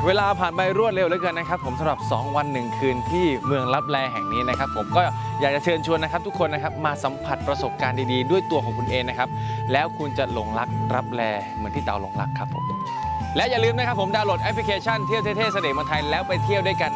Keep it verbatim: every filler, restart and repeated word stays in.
เวลาผ่านไปรวดเร็วเหลือเกินนะครับผมสำหรับสองวันหนึ่งคืนที่เมืองลับแลแห่งนี้นะครับผมก็อยากจะเชิญชวนนะครับทุกคนนะครับมาสัมผัสประสบการณ์ดีๆด้วยตัวของคุณเองนะครับแล้วคุณจะหลงรักลับแลเหมือนที่เต๋าหลงรักครับผมและอย่าลืมนะครับผมดาวน์โหลดแอปพลิเคชันเที่ยวเท่ๆเสน่ห์เมืองไทยแล้วไปเที่ยวด้วยกัน